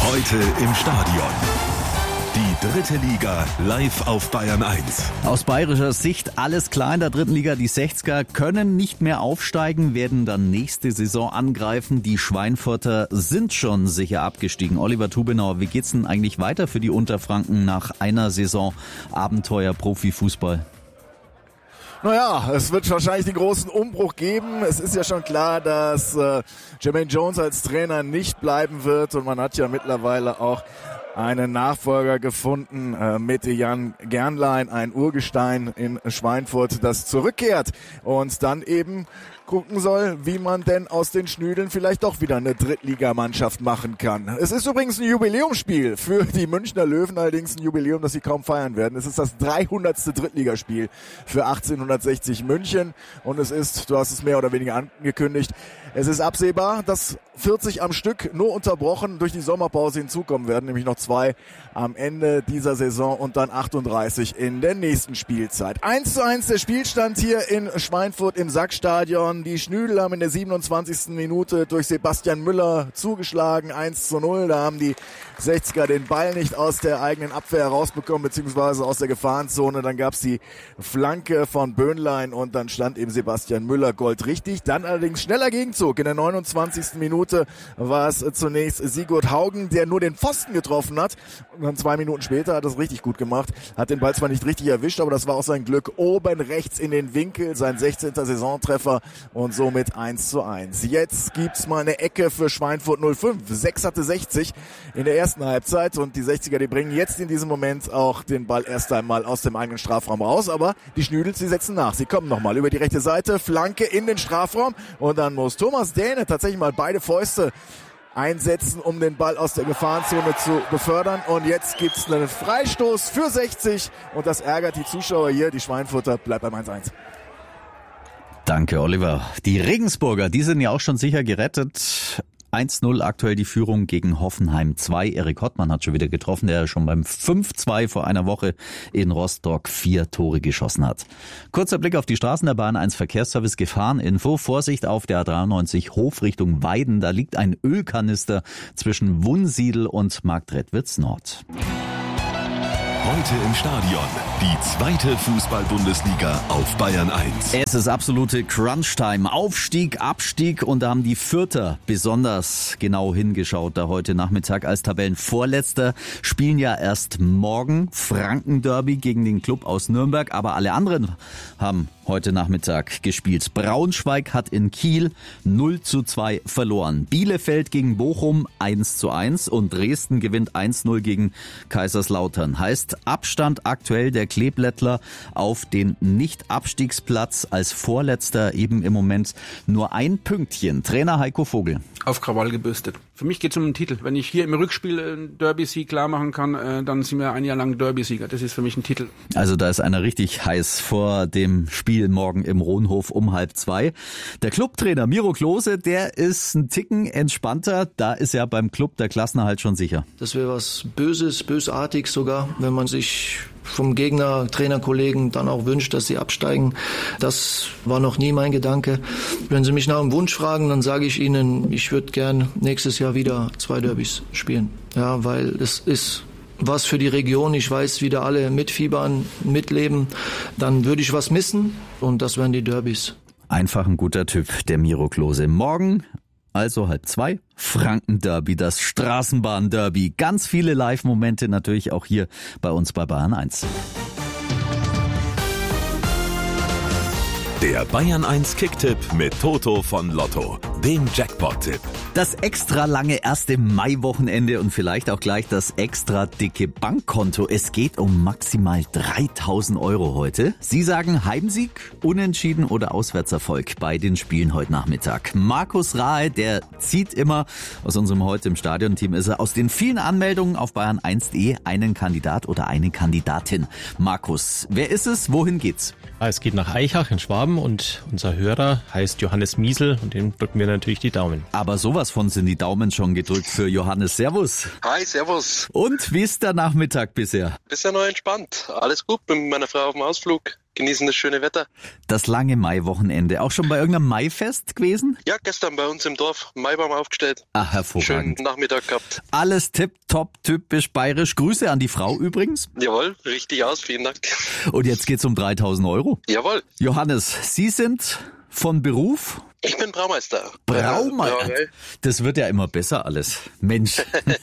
Heute im Stadion. Die dritte Liga live auf Bayern 1. Aus bayerischer Sicht alles klar in der dritten Liga. Die 60er können nicht mehr aufsteigen, werden dann nächste Saison angreifen. Die Schweinfurter sind schon sicher abgestiegen. Oliver Tubenauer, wie geht's denn eigentlich weiter für die Unterfranken nach einer Saison Abenteuer-Profifußball? Naja, es wird wahrscheinlich den großen Umbruch geben. Es ist ja schon klar, dass Jermaine Jones als Trainer nicht bleiben wird. Und man hat ja mittlerweile auch einen Nachfolger gefunden mit Jan Gernlein, ein Urgestein in Schweinfurt, das zurückkehrt und dann eben gucken soll, wie man denn aus den Schnüdeln vielleicht doch wieder eine Drittligamannschaft machen kann. Es ist übrigens ein Jubiläumsspiel für die Münchner Löwen, allerdings ein Jubiläum, das sie kaum feiern werden. Es ist das 300. Drittligaspiel für 1860 München und es ist, du hast es mehr oder weniger angekündigt, es ist absehbar, dass 40 am Stück nur unterbrochen durch die Sommerpause hinzukommen werden, nämlich noch 2 am Ende dieser Saison und dann 38 in der nächsten Spielzeit. 1:1 der Spielstand hier in Schweinfurt im Sackstadion. Die Schnüdel haben in der 27. Minute durch Sebastian Müller zugeschlagen, 1:0. Da haben die 60er den Ball nicht aus der eigenen Abwehr herausbekommen, beziehungsweise aus der Gefahrenzone. Dann gab's die Flanke von Böhnlein und dann stand eben Sebastian Müller goldrichtig. Dann allerdings schneller Gegenzug. In der 29. Minute war es zunächst Sigurd Haugen, der nur den Pfosten getroffen hat. Und dann 2 Minuten später hat er es richtig gut gemacht. Hat den Ball zwar nicht richtig erwischt, aber das war auch sein Glück. Oben rechts in den Winkel, sein 16. Saisontreffer und somit 1:1. Jetzt gibt's mal eine Ecke für Schweinfurt 05. 6 hatte 60 in der ersten Halbzeit und die 60er, die bringen jetzt in diesem Moment auch den Ball erst einmal aus dem eigenen Strafraum raus, aber die Schnüdels, die setzen nach. Sie kommen nochmal über die rechte Seite, Flanke in den Strafraum und dann muss Thomas Dähne tatsächlich mal beide Fäuste einsetzen, um den Ball aus der Gefahrenzone zu befördern. Und jetzt gibt's einen Freistoß für 60 und das ärgert die Zuschauer hier. Die Schweinfurter bleibt beim 1:1. Danke, Oliver. Die Regensburger, die sind ja auch schon sicher gerettet. 1:0 aktuell die Führung gegen Hoffenheim 2. Erik Hottmann hat schon wieder getroffen, der schon beim 5:2 vor einer Woche in Rostock 4 Tore geschossen hat. Kurzer Blick auf die Straßen der Bahn 1 Verkehrsservice Gefahreninfo. Vorsicht auf der A93 Hof Richtung Weiden. Da liegt ein Ölkanister zwischen Wunsiedel und Marktredwitz Nord. Heute im Stadion. Die zweite Fußball-Bundesliga auf Bayern 1. Es ist absolute Crunch-Time. Aufstieg, Abstieg und da haben die Fürther besonders genau hingeschaut. Da heute Nachmittag als Tabellenvorletzter spielen ja erst morgen Franken-Derby gegen den Club aus Nürnberg. Aber alle anderen haben heute Nachmittag gespielt. Braunschweig hat in Kiel 0:2 verloren. Bielefeld gegen Bochum 1:1 und Dresden gewinnt 1:0 gegen Kaiserslautern. Heißt Abstand aktuell der Kleeblättler auf den Nicht-Abstiegsplatz als Vorletzter eben im Moment nur ein Pünktchen. Trainer Heiko Vogel. Auf Krawall gebürstet. Für mich geht es um den Titel. Wenn ich hier im Rückspiel einen Derby-Sieg klar machen kann, dann sind wir ein Jahr lang Derby-Sieger. Das ist für mich ein Titel. Also da ist einer richtig heiß vor dem Spiel morgen im Rohnhof um 1:30. Der Clubtrainer Miro Klose, der ist ein Ticken entspannter. Da ist ja beim Club der Klassenerhalt schon sicher. Das wäre was Böses, bösartig sogar, wenn man sich vom Gegner, Trainerkollegen dann auch wünscht, dass sie absteigen. Das war noch nie mein Gedanke. Wenn Sie mich nach einem Wunsch fragen, dann sage ich Ihnen, ich würde gern nächstes Jahr wieder 2 Derbys spielen. Ja, weil es ist was für die Region. Ich weiß, wie da alle mitfiebern, mitleben. Dann würde ich was missen und das wären die Derbys. Einfach ein guter Typ, der Miro Klose. Morgen also 1:30, Franken-Derby, das Straßenbahn-Derby. Ganz viele Live-Momente natürlich auch hier bei uns bei Bayern 1. Der Bayern 1 Kicktipp mit Toto von Lotto, dem Jackpot-Tipp. Das extra lange erste Mai-Wochenende und vielleicht auch gleich das extra dicke Bankkonto. Es geht um maximal 3.000 € heute. Sie sagen Heimsieg, Unentschieden oder Auswärtserfolg bei den Spielen heute Nachmittag. Markus Rahe, der zieht immer, aus unserem heute im Stadionteam ist er, aus den vielen Anmeldungen auf bayern1.de einen Kandidat oder eine Kandidatin. Markus, wer ist es? Wohin geht's? Es geht nach Aichach in Schwaben und unser Hörer heißt Johannes Miesel und dem drücken wir natürlich die Daumen. Aber sowas von sind die Daumen schon gedrückt für Johannes. Servus. Hi, servus. Und wie ist der Nachmittag bisher? Bisher noch entspannt. Alles gut, bin mit meiner Frau auf dem Ausflug. genießen das schöne Wetter. Das lange Maiwochenende. Auch schon bei irgendeinem Maifest gewesen? Ja, gestern bei uns im Dorf Maibaum aufgestellt. Ach, hervorragend. Schönen Nachmittag gehabt. Alles tipptopp, typisch bayerisch. Grüße an die Frau übrigens. Jawohl, richtig aus, vielen Dank. Und jetzt geht's um 3.000 Euro. Jawohl. Johannes, Sie sind von Beruf? Ich bin Braumeister. Braumeister? Okay. Das wird ja immer besser alles. Mensch.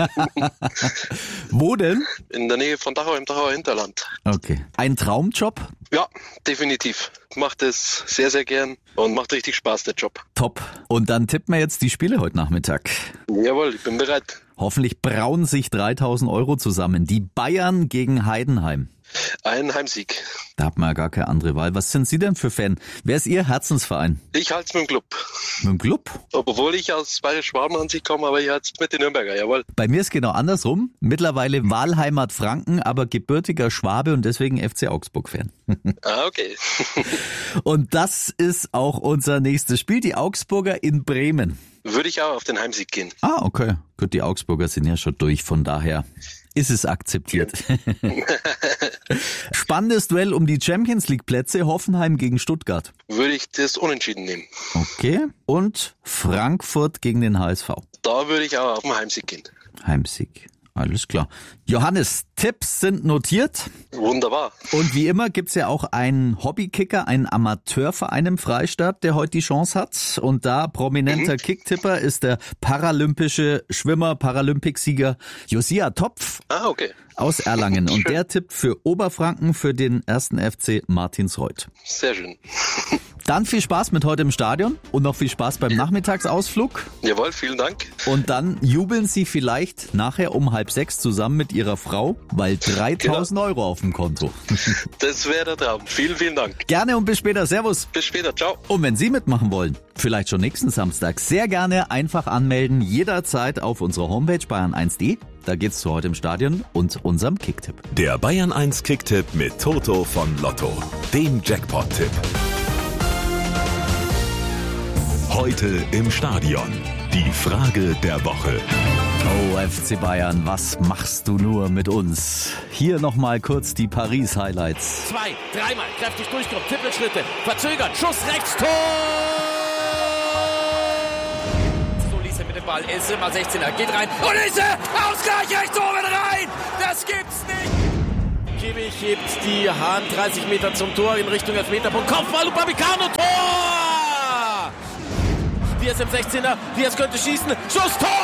Wo denn? In der Nähe von Dachau, im Dachauer Hinterland. Okay. Ein Traumjob? Ja, definitiv. Macht es sehr, sehr gern und macht richtig Spaß, der Job. Top. Und dann tippen wir jetzt die Spiele heute Nachmittag. Jawohl, ich bin bereit. Hoffentlich brauen sich 3.000 Euro zusammen. Die Bayern gegen Heidenheim. Ein Heimsieg. Da hat man ja gar keine andere Wahl. Was sind Sie denn für Fan? Wer ist Ihr Herzensverein? Ich halte es mit dem Club. Mit dem Club? Obwohl ich aus Bayerisch-Schwaben an sich komme, aber ich halte es mit den Nürnberger, jawohl. Bei mir ist genau andersrum. Mittlerweile Wahlheimat Franken, aber gebürtiger Schwabe und deswegen FC Augsburg-Fan. Ah, okay. Und das ist auch unser nächstes Spiel. Die Augsburger in Bremen. Würde ich auch auf den Heimsieg gehen. Ah, okay. Gut, die Augsburger sind ja schon durch, von daher ist es akzeptiert. Spannendes Duell um die Champions-League-Plätze, Hoffenheim gegen Stuttgart. Würde ich das Unentschieden nehmen. Okay. Und Frankfurt gegen den HSV. Da würde ich auch auf den Heimsieg gehen. Heimsieg. Alles klar. Johannes, Tipps sind notiert. Wunderbar. Und wie immer gibt's ja auch einen Hobbykicker, einen Amateurverein im Freistaat, der heute die Chance hat. Und da prominenter Kicktipper ist der paralympische Schwimmer, Paralympicsieger Josia Topf aus Erlangen. Und der tippt für Oberfranken für den 1. FC Martinsreuth. Sehr schön. Dann viel Spaß mit heute im Stadion und noch viel Spaß beim Nachmittagsausflug. Jawohl, vielen Dank. Und dann jubeln Sie vielleicht nachher um 5:30 zusammen mit Ihrer Frau, weil 3.000 Euro auf dem Konto. Das wäre der Traum. Vielen, vielen Dank. Gerne und bis später. Servus. Bis später. Ciao. Und wenn Sie mitmachen wollen, vielleicht schon nächsten Samstag, sehr gerne einfach anmelden, jederzeit auf unserer Homepage bayern1.de. Da geht's zu heute im Stadion und unserem Kicktipp. Der Bayern 1 Kicktipp mit Toto von Lotto, dem Jackpot-Tipp. Heute im Stadion. Die Frage der Woche. Oh, FC Bayern, was machst du nur mit uns? Hier nochmal kurz die Paris-Highlights. 2, 3-mal kräftig durchkommen, Trippelschritte, verzögert, Schuss rechts, Tor! Solise mit dem Ball, ist immer 16er, geht rein, Solise, Ausgleich, rechts oben rein! Das gibt's nicht! Kimmich hebt die Hand 30 Meter zum Tor in Richtung Elfmeterpunkt, Kopfball, Upamecano, Tor! Diaz im 16er, Diaz könnte schießen, Schuss, Tor!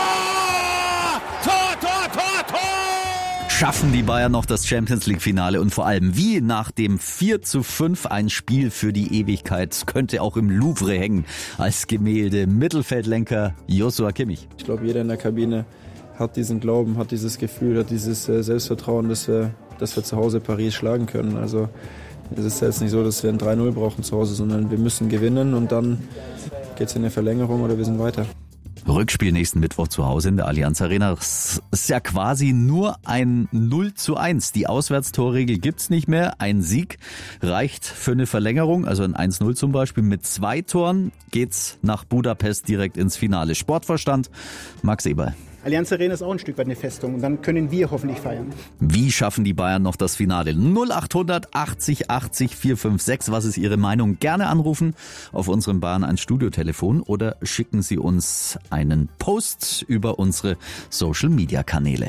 Tor! Schaffen die Bayern noch das Champions-League-Finale und vor allem wie nach dem 4:5 ein Spiel für die Ewigkeit könnte auch im Louvre hängen als Gemälde. Mittelfeldlenker Joshua Kimmich. Ich glaube, jeder in der Kabine hat diesen Glauben, hat dieses Gefühl, hat dieses Selbstvertrauen, dass wir zu Hause Paris schlagen können. Also es ist jetzt nicht so, dass wir ein 3-0 brauchen zu Hause, sondern wir müssen gewinnen und dann geht es in eine Verlängerung oder wir sind weiter. Rückspiel nächsten Mittwoch zu Hause in der Allianz Arena. Das ist ja quasi nur ein 0:1. Die Auswärtstorregel gibt's nicht mehr. Ein Sieg reicht für eine Verlängerung, also ein 1:0 zum Beispiel. Mit 2 Toren geht's nach Budapest direkt ins Finale. Sportvorstand Max Eberl. Allianz Arena ist auch ein Stück weit eine Festung und dann können wir hoffentlich feiern. Wie schaffen die Bayern noch das Finale? 0800 80 80 456. Was ist Ihre Meinung? Gerne anrufen auf unserem Bayern 1 Studiotelefon oder schicken Sie uns einen Post über unsere Social-Media-Kanäle.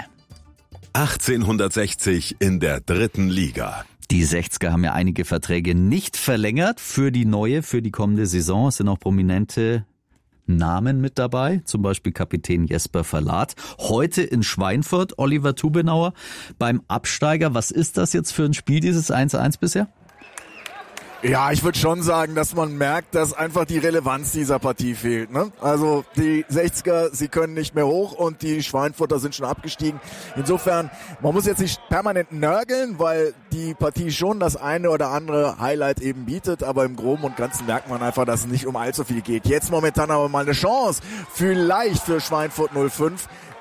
1860 in der 3. Liga. Die 60er haben ja einige Verträge nicht verlängert für die kommende Saison. Es sind auch prominente Namen mit dabei, zum Beispiel Kapitän Jesper Verlat. Heute in Schweinfurt Oliver Tubenauer beim Absteiger. Was ist das jetzt für ein Spiel, dieses 1:1 bisher? Ja, ich würde schon sagen, dass man merkt, dass einfach die Relevanz dieser Partie fehlt. Ne? Also die 60er, sie können nicht mehr hoch und die Schweinfurter sind schon abgestiegen. Insofern, man muss jetzt nicht permanent nörgeln, weil die Partie schon das eine oder andere Highlight eben bietet, aber im Groben und Ganzen merkt man einfach, dass es nicht um allzu viel geht. Jetzt momentan aber mal eine Chance, vielleicht für Schweinfurt 05.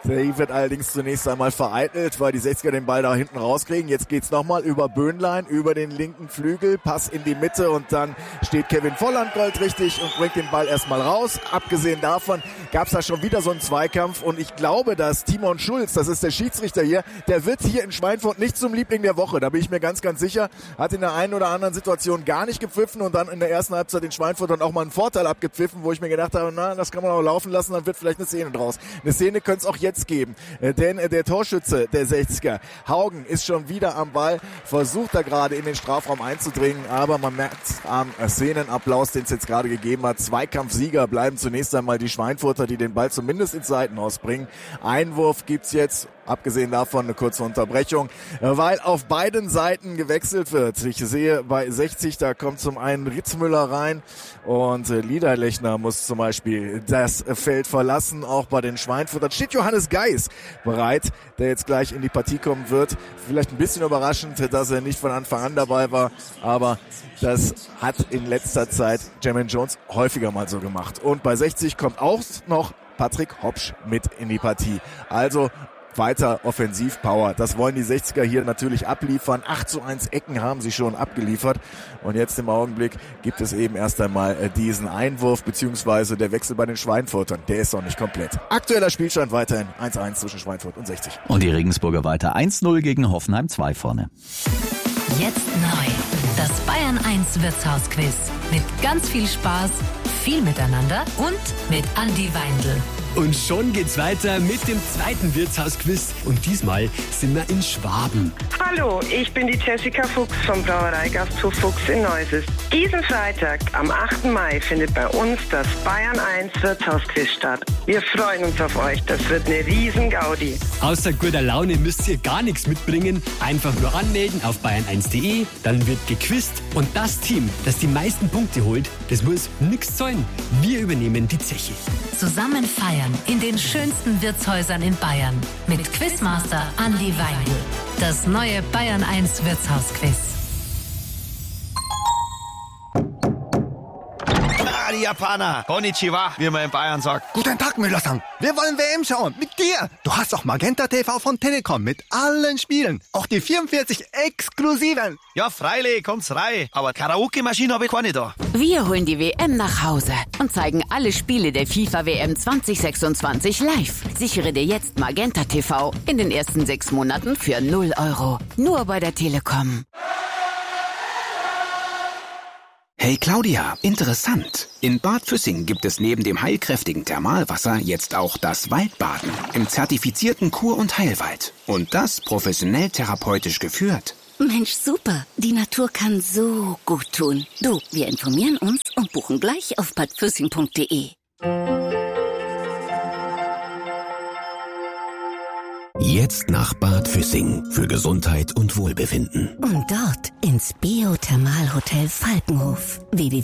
Der wird allerdings zunächst einmal vereitelt, weil die 60er den Ball da hinten rauskriegen. Jetzt geht's nochmal über Böhnlein, über den linken Flügel, Pass in die Mitte und dann steht Kevin Volland goldrichtig und bringt den Ball erstmal raus. Abgesehen davon gab's da schon wieder so einen Zweikampf und ich glaube, dass Timon Schulz, das ist der Schiedsrichter hier, der wird hier in Schweinfurt nicht zum Liebling der Woche. Da bin ich mir ganz, ganz sicher. Hat in der einen oder anderen Situation gar nicht gepfiffen und dann in der ersten Halbzeit in Schweinfurt dann auch mal einen Vorteil abgepfiffen, wo ich mir gedacht habe, na, das kann man auch laufen lassen, dann wird vielleicht eine Szene draus. Eine Szene könnte es auch jetzt geben, denn der Torschütze der 60er, Haugen, ist schon wieder am Ball, versucht da gerade in den Strafraum einzudringen, aber man merkt am Szenenapplaus, den es jetzt gerade gegeben hat, Zweikampfsieger bleiben zunächst einmal die Schweinfurter, die den Ball zumindest ins Seitenhaus bringen. Einwurf gibt's jetzt, abgesehen davon eine kurze Unterbrechung, weil auf beiden Seiten gewechselt wird. Ich sehe bei 60, da kommt zum einen Ritzmüller rein und Liederlechner muss zum Beispiel das Feld verlassen. Auch bei den Schweinfurtern steht Johannes Geis bereit, der jetzt gleich in die Partie kommen wird. Vielleicht ein bisschen überraschend, dass er nicht von Anfang an dabei war, aber das hat in letzter Zeit Jermaine Jones häufiger mal so gemacht. Und bei 60 kommt auch noch Patrick Hopsch mit in die Partie. Also weiter Offensivpower. Das wollen die 60er hier natürlich abliefern. 8:1 Ecken haben sie schon abgeliefert. Und jetzt im Augenblick gibt es eben erst einmal diesen Einwurf, beziehungsweise der Wechsel bei den Schweinfurtern. Der ist noch nicht komplett. Aktueller Spielstand weiterhin 1:1 zwischen Schweinfurt und 60. Und die Regensburger weiter 1:0 gegen Hoffenheim 2 vorne. Jetzt neu. Das Bayern 1 Wirtshausquiz. Mit ganz viel Spaß, viel Miteinander und mit Andi Weindl. Und schon geht's weiter mit dem zweiten Wirtshausquiz. Und diesmal sind wir in Schwaben. Hallo, ich bin die Jessica Fuchs vom Brauerei Gasthof Fuchs in Neuses. Diesen Freitag, am 8. Mai, findet bei uns das Bayern 1 Wirtshausquiz statt. Wir freuen uns auf euch. Das wird eine riesen Gaudi. Außer guter Laune müsst ihr gar nichts mitbringen. Einfach nur anmelden auf bayern1.de. Dann wird gequizt. Und das Team, das die meisten Punkte holt, das muss nichts zahlen. Wir übernehmen die Zeche. Zusammen feiern in den schönsten Wirtshäusern in Bayern mit Quizmaster Andi Weindl. Das neue Bayern 1 Wirtshausquiz. Die Japaner. Konnichiwa, wie man in Bayern sagt. Guten Tag, Müller-san. Wir wollen WM schauen. Mit dir. Du hast doch Magenta TV von Telekom mit allen Spielen. Auch die 44 exklusiven. Ja, freilich, kommt's rein. Aber Karaoke-Maschine habe ich keine da. Wir holen die WM nach Hause und zeigen alle Spiele der FIFA WM 2026 live. Sichere dir jetzt Magenta TV in den ersten 6 Monaten für 0 €. Nur bei der Telekom. Hey Claudia, interessant. In Bad Füssing gibt es neben dem heilkräftigen Thermalwasser jetzt auch das Waldbaden im zertifizierten Kur- und Heilwald. Und das professionell therapeutisch geführt. Mensch, super. Die Natur kann so gut tun. Du, wir informieren uns und buchen gleich auf badfüssing.de. Jetzt nach Bad Füssing für Gesundheit und Wohlbefinden. Und dort ins Biothermalhotel Falkenhof.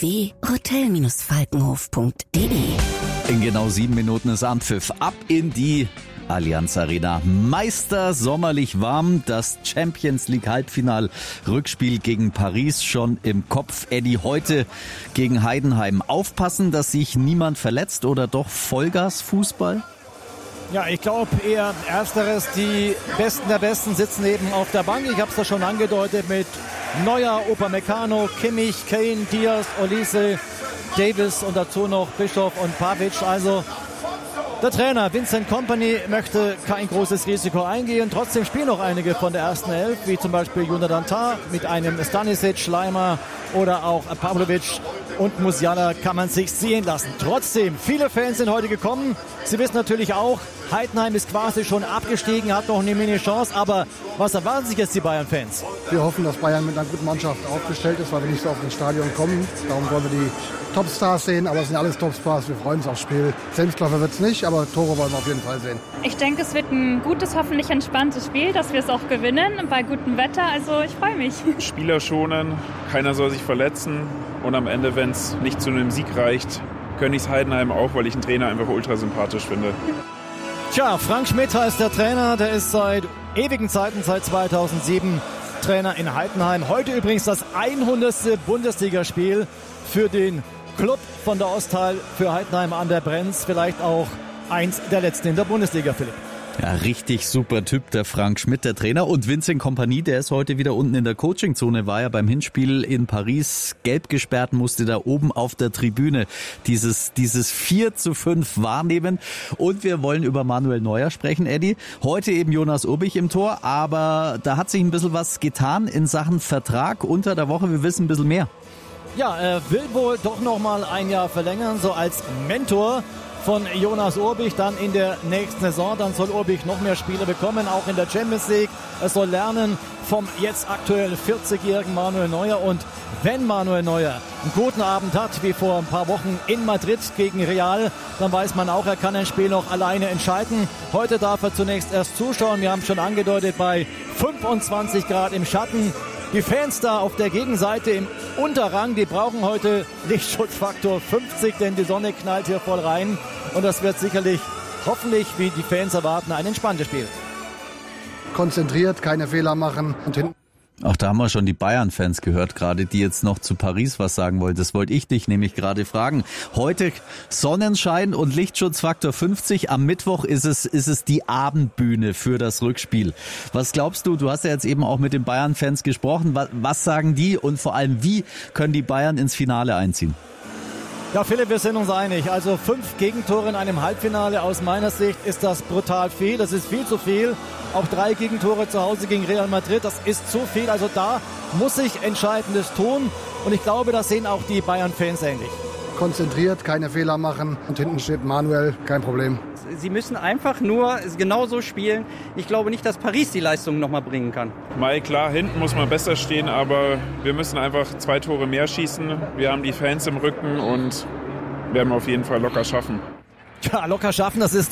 www.hotel-falkenhof.de. In genau 7 Minuten ist Anpfiff. Ab in die Allianz Arena. Meister sommerlich warm. Das Champions League Halbfinal-Rückspiel gegen Paris schon im Kopf. Eddie, heute gegen Heidenheim. Aufpassen, dass sich niemand verletzt oder doch Vollgas-Fußball? Ja, ich glaube eher Ersteres. Die Besten der Besten sitzen eben auf der Bank. Ich habe es da schon angedeutet mit Neuer, Upamecano, Kimmich, Kane, Diaz, Olise, Davis und dazu noch Bischof und Pavic. Also der Trainer Vincent Kompany möchte kein großes Risiko eingehen. Trotzdem spielen noch einige von der ersten Elf, wie zum Beispiel Jonathan Tah mit einem Stanisic, Schleimer oder auch Pavlovic und Musiala kann man sich sehen lassen. Trotzdem, viele Fans sind heute gekommen. Sie wissen natürlich auch, Heidenheim ist quasi schon abgestiegen, hat noch eine Mini-Chance. Aber was erwarten sich jetzt die Bayern-Fans? Wir hoffen, dass Bayern mit einer guten Mannschaft aufgestellt ist, weil wir nicht so auf das Stadion kommen. Darum wollen wir die Topstars sehen, aber es sind alles Topstars. Wir freuen uns aufs Spiel. Selbstläufer wird es nicht, aber Tore wollen wir auf jeden Fall sehen. Ich denke, es wird ein gutes, hoffentlich entspanntes Spiel, dass wir es auch gewinnen bei gutem Wetter. Also ich freue mich. Spieler schonen, keiner soll sich verletzen. Und am Ende, wenn es nicht zu einem Sieg reicht, gönne ich es Heidenheim auch, weil ich den Trainer einfach ultra sympathisch finde. Tja, Frank Schmidt heißt der Trainer. Der ist seit ewigen Zeiten, seit 2007 Trainer in Heidenheim. Heute übrigens das 100. Bundesligaspiel für den Club von der Osthal, für Heidenheim an der Brenz. Vielleicht auch eins der letzten in der Bundesliga, Philipp. Ja, richtig super Typ, der Frank Schmidt, der Trainer. Und Vincent Kompany, der ist heute wieder unten in der Coachingzone, war ja beim Hinspiel in Paris gelb gesperrt, musste da oben auf der Tribüne dieses 4:5 wahrnehmen. Und wir wollen über Manuel Neuer sprechen, Eddie. Heute eben Jonas Urbich im Tor, aber da hat sich ein bisschen was getan in Sachen Vertrag unter der Woche. Wir wissen ein bisschen mehr. Ja, er will wohl doch noch mal ein Jahr verlängern, so als Mentor von Jonas Urbich dann in der nächsten Saison. Dann soll Urbich noch mehr Spiele bekommen, auch in der Champions League. Er soll lernen vom jetzt aktuell 40-jährigen Manuel Neuer. Und wenn Manuel Neuer einen guten Abend hat, wie vor ein paar Wochen in Madrid gegen Real, dann weiß man auch, er kann ein Spiel noch alleine entscheiden. Heute darf er zunächst erst zuschauen. Wir haben schon angedeutet, bei 25 Grad im Schatten. Die Fans da auf der Gegenseite im Unterrang, die brauchen heute Lichtschutzfaktor 50, denn die Sonne knallt hier voll rein. Und das wird sicherlich, hoffentlich, wie die Fans erwarten, ein entspanntes Spiel. Konzentriert, keine Fehler machen und hinten. Auch da haben wir schon die Bayern-Fans gehört gerade, die jetzt noch zu Paris was sagen wollten. Das wollte ich dich nämlich gerade fragen. Heute Sonnenschein und Lichtschutzfaktor 50. Am Mittwoch ist es die Abendbühne für das Rückspiel. Was glaubst du? Du hast ja jetzt eben auch mit den Bayern-Fans gesprochen. Was sagen die und vor allem, wie können die Bayern ins Finale einziehen? Ja, Philipp, wir sind uns einig. Also 5 Gegentore in einem Halbfinale. Aus meiner Sicht ist das brutal viel. Das ist viel zu viel. Auch 3 Gegentore zu Hause gegen Real Madrid. Das ist zu viel. Also da muss ich Entscheidendes tun. Und ich glaube, das sehen auch die Bayern-Fans ähnlich. Konzentriert, keine Fehler machen. Und hinten steht Manuel, kein Problem. Sie müssen einfach nur genauso spielen. Ich glaube nicht, dass Paris die Leistung nochmal bringen kann. Mal klar, hinten muss man besser stehen, aber wir müssen einfach 2 Tore mehr schießen. Wir haben die Fans im Rücken und werden wir auf jeden Fall locker schaffen. Ja, locker schaffen, das ist